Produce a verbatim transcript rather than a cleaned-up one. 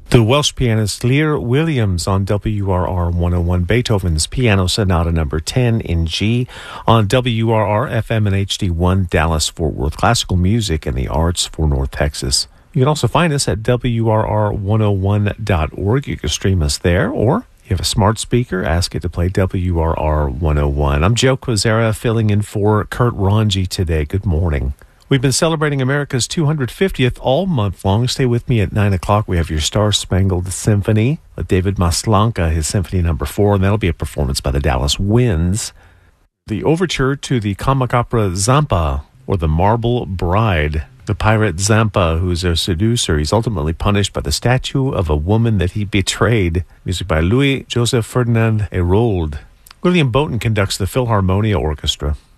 The Welsh pianist Lear Williams on W R R one oh one, Beethoven's Piano Sonata number ten in G on W R R F M and H D one, Dallas-Fort Worth. Classical music and the arts for North Texas. You can also find us at W R R one oh one dot org. You can stream us there, or you have a smart speaker, ask it to play W R R one oh one. I'm Joe Quazera, filling in for Kurt Ranji today. Good morning. We've been celebrating America's two hundred fiftieth all month long. Stay with me at nine o'clock. We have your Star-Spangled Symphony with David Maslanka, his Symphony number four, and that'll be a performance by the Dallas Winds. The overture to the comic opera Zampa, or The Marble Bride. The pirate Zampa, who's a seducer, he's ultimately punished by the statue of a woman that he betrayed. Music by Louis Joseph Ferdinand Hérold. William Boughton conducts the Philharmonia Orchestra.